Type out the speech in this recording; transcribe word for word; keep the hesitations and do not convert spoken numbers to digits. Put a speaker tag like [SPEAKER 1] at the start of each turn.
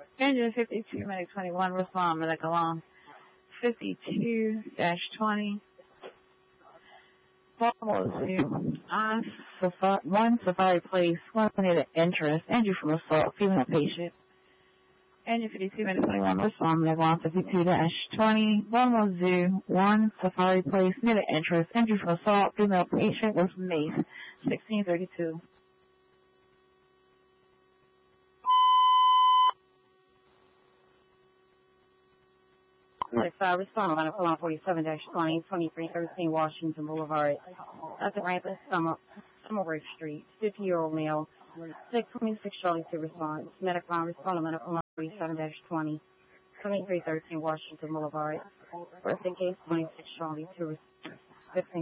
[SPEAKER 1] Engine fifty-two, medic twenty-one, respond, medic alarm fifty-two dash twenty. Baltimore Zoo, I, Safari, one Safari Place, one near the entrance, injury from assault, female patient. Engine fifty-two, medic twenty-one, respond, medic alarm fifty-two dash twenty. Baltimore Zoo, one Safari Place, near the entrance, injury from assault, female patient with mace, sixteen thirty-two. Uh, respond on alarm forty-seven dash twenty, twenty-three thirteen Washington Boulevard. That's at Rampant Summer, Summerworth Street. fifty-year-old male. six twenty-six Charlie to response. Medic line respond on alarm forty-seven dash twenty, twenty-three thirteen Washington Boulevard. Birth in case twenty-six Charlie to response. fifteen